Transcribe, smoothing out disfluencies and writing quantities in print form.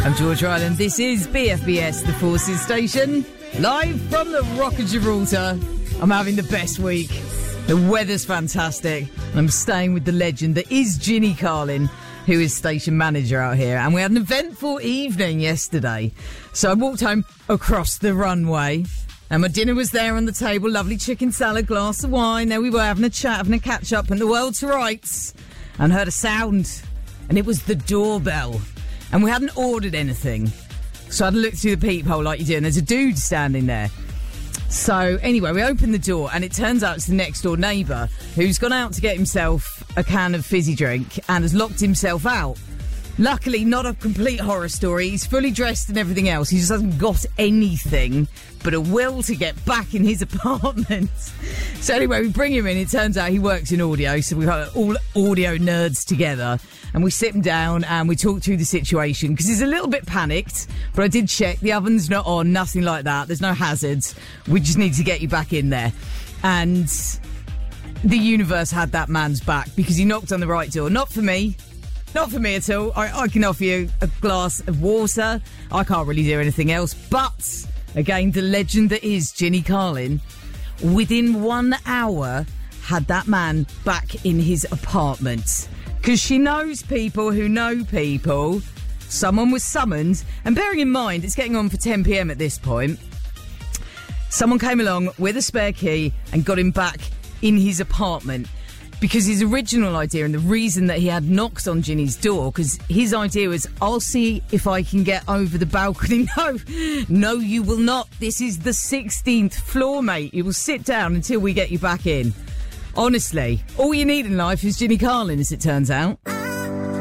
I'm George Ryland. This is BFBS, the Forces Station, live from the Rock of Gibraltar. I'm having the best week. The weather's fantastic. And I'm staying with the legend that is Ginny Carlin, who is station manager out here. And we had an eventful evening yesterday. So I walked home across the runway. And my dinner was there on the table. Lovely chicken salad, glass of wine. There we were having a chat, having a catch up, and the world to rights. And heard a sound. And it was the doorbell. And we hadn't ordered anything. So I had to look through the peephole like you do, and there's a dude standing there. So anyway, we opened the door, and it turns out it's the next door neighbour who's gone out to get himself a can of fizzy drink and has locked himself out. Luckily, not a complete horror story. He's fully dressed and everything else. He just hasn't got anything but a will to get back in his apartment. So anyway, we bring him in. It turns out he works in audio, so we've got all audio nerds together. And we sit him down and we talk through the situation because he's a little bit panicked. But I did check. The oven's not on, nothing like that. There's no hazards. We just need to get you back in there. And the universe had that man's back because he knocked on the right door. Not for me. Not for me at all. I can offer you a glass of water. I can't really do anything else. But, again, the legend that is Ginny Carlin, within 1 hour, had that man back in his apartment. Because she knows people who know people. Someone was summoned. And bearing in mind, it's getting on for 10 p.m. at this point. Someone came along with a spare key and got him back in his apartment. Because his original idea and the reason that he had knocked on Ginny's door, because his idea was, I'll see if I can get over the balcony. No, you will not. This is the 16th floor, mate. You will sit down until we get you back in. Honestly, all you need in life is Ginny Carlin, as it turns out.